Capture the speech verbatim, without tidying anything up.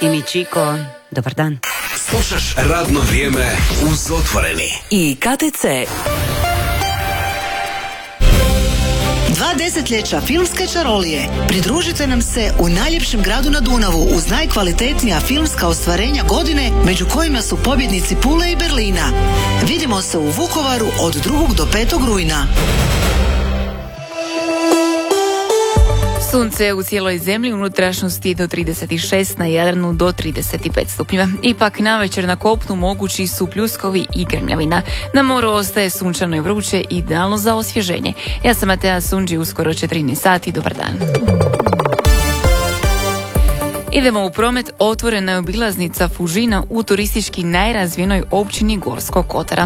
I mi Čiko, dobar dan. Slušaš Radno vrijeme uz Otvoreni i K T C. Dva desetljeća filmske čarolije. Pridružite nam se u najljepšem gradu na Dunavu uz najkvalitetnija filmska ostvarenja godine, među kojima su pobjednici Pule i Berlina. Vidimo se u Vukovaru od drugog do petog rujna. Sunce u cijeloj zemlji, unutrašnjosti do trideset šest, na Jadranu do trideset pet stupnjeva. Ipak navečer na kopnu mogući su pljuskovi i grmljavina. Na moru ostaje sunčano i vruće, idealno za osvježenje. Ja sam Matea Sunđi, uskoro četrnaest sati, dobar dan. Idemo u promet. Otvorena je obilaznica Fužina u turistički najrazvijenoj općini Gorskog Kotara.